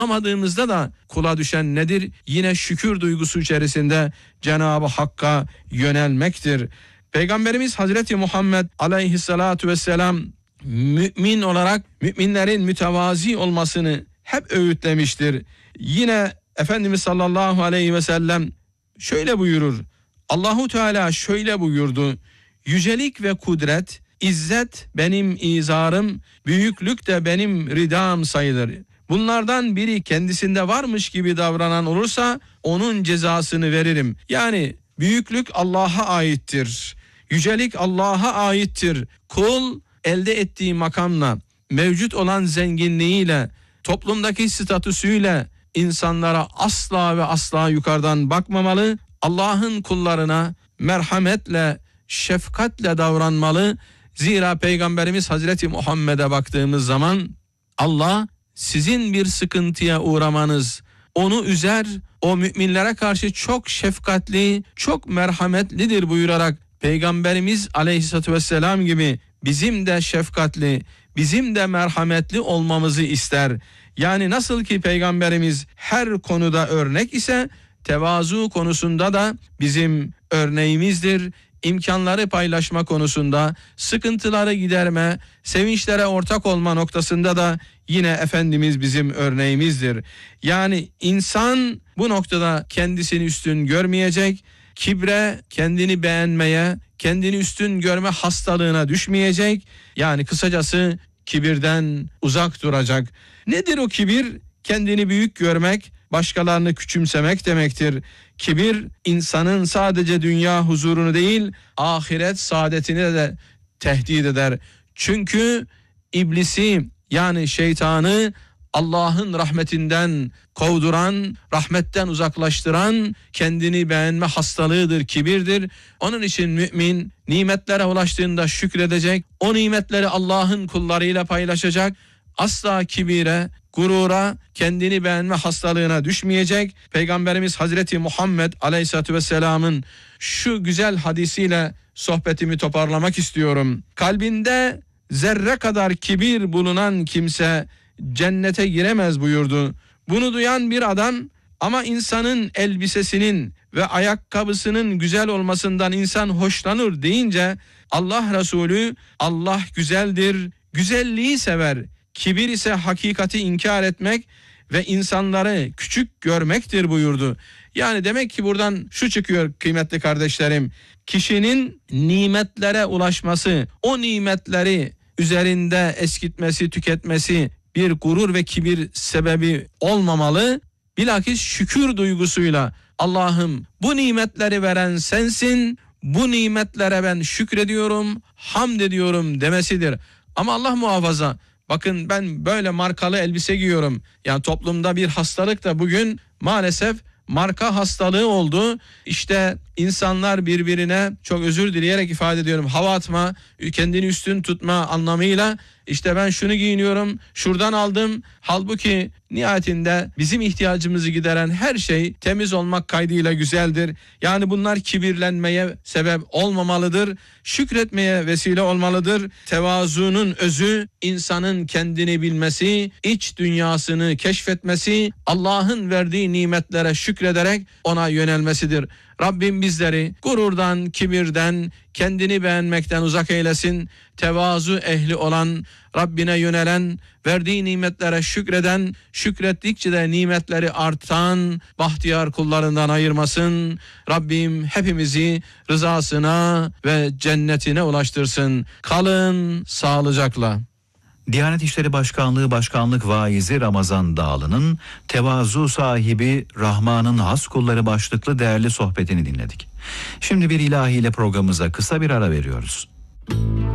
Yapamadığımızda da kula düşen nedir? Yine şükür duygusu içerisinde Cenab-ı Hakk'a yönelmektir. Peygamberimiz Hazreti Muhammed aleyhissalatu vesselam mümin olarak müminlerin mütevazi olmasını hep öğütlemiştir. Yine Efendimiz sallallahu aleyhi ve sellem şöyle buyurur. Allahu Teala şöyle buyurdu. Yücelik ve kudret, izzet benim izarım, büyüklük de benim ridam sayılır. Bunlardan biri kendisinde varmış gibi davranan olursa onun cezasını veririm. Yani büyüklük Allah'a aittir. Yücelik Allah'a aittir. Kul elde ettiği makamla, mevcut olan zenginliğiyle, toplumdaki statüsüyle insanlara asla ve asla yukarıdan bakmamalı. Allah'ın kullarına merhametle, şefkatle davranmalı. Zira Peygamberimiz Hazreti Muhammed'e baktığımız zaman Allah sizin bir sıkıntıya uğramanız onu üzer, o müminlere karşı çok şefkatli, çok merhametlidir buyurarak Peygamberimiz aleyhissalatü vesselam gibi bizim de şefkatli, bizim de merhametli olmamızı ister. Yani nasıl ki Peygamberimiz her konuda örnek ise tevazu konusunda da bizim örneğimizdir. İmkanları paylaşma konusunda, sıkıntıları giderme, sevinçlere ortak olma noktasında da yine Efendimiz bizim örneğimizdir. Yani insan bu noktada kendisini üstün görmeyecek, kibre, kendini beğenmeye, kendini üstün görme hastalığına düşmeyecek. Yani kısacası kibirden uzak duracak. Nedir o kibir? Kendini büyük görmek, başkalarını küçümsemek demektir. Kibir insanın sadece dünya huzurunu değil, ahiret saadetini de tehdit eder. Çünkü iblisi yani şeytanı Allah'ın rahmetinden kovduran, rahmetten uzaklaştıran kendini beğenme hastalığıdır, kibirdir. Onun için mümin nimetlere ulaştığında şükredecek, o nimetleri Allah'ın kullarıyla paylaşacak, asla kibire, gurura, kendini beğenme hastalığına düşmeyecek. Peygamberimiz Hazreti Muhammed Aleyhisselatü Vesselam'ın şu güzel hadisiyle sohbetimi toparlamak istiyorum. Kalbinde zerre kadar kibir bulunan kimse cennete giremez buyurdu. Bunu duyan bir adam ama insanın elbisesinin ve ayakkabısının güzel olmasından insan hoşlanır deyince Allah Resulü Allah güzeldir, güzelliği sever. Kibir ise hakikati inkar etmek ve insanları küçük görmektir buyurdu. Yani demek ki buradan şu çıkıyor kıymetli kardeşlerim. Kişinin nimetlere ulaşması, o nimetleri üzerinde eskitmesi, tüketmesi bir gurur ve kibir sebebi olmamalı. Bilakis şükür duygusuyla Allah'ım bu nimetleri veren sensin, bu nimetlere ben şükrediyorum, hamd ediyorum demesidir. Ama Allah muhafaza, bakın ben böyle markalı elbise giyiyorum. Yani toplumda bir hastalık da bugün maalesef marka hastalığı oldu. İşte insanlar birbirine, çok özür dileyerek ifade ediyorum, hava atma, kendini üstün tutma anlamıyla işte ben şunu giyiniyorum, şuradan aldım. Halbuki nihayetinde bizim ihtiyacımızı gideren her şey temiz olmak kaydıyla güzeldir. Yani bunlar kibirlenmeye sebep olmamalıdır. Şükretmeye vesile olmalıdır. Tevazunun özü insanın kendini bilmesi, iç dünyasını keşfetmesi, Allah'ın verdiği nimetlere şükrederek ona yönelmesidir. Rabbim bizleri gururdan, kibirden, kendini beğenmekten uzak eylesin. Tevazu ehli olan, Rabbine yönelen, verdiği nimetlere şükreden, şükrettikçe de nimetleri artan bahtiyar kullarından ayırmasın. Rabbim hepimizi rızasına ve cennetine ulaştırsın. Kalın sağlıcakla. Diyanet İşleri Başkanlığı Başkanlık Vaizi Ramazan Dağlı'nın tevazu sahibi Rahman'ın has kulları başlıklı değerli sohbetini dinledik. Şimdi bir ilahiyle programımıza kısa bir ara veriyoruz.